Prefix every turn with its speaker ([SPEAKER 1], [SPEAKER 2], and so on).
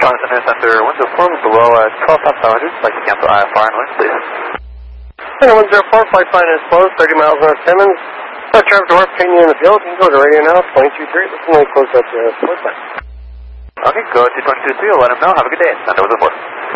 [SPEAKER 1] Center Center, winds of 4 below 12 past 500, like to cancel IFR and wind, please.
[SPEAKER 2] Center 104, flight sign is closed, 30 miles north Simmons. Traffic door, ping you in the field, you can go to radio now, 22.3, listen to close up to flight sign.
[SPEAKER 1] Okay, go to 22.3, we'll let him know, have a good day, Center 104.